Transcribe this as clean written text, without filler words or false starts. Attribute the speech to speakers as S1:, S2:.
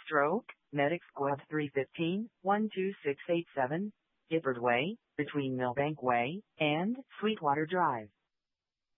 S1: Stroke, Medic Squad 315, 12687, Gifford Way, between Millbank Way and Sweetwater Drive.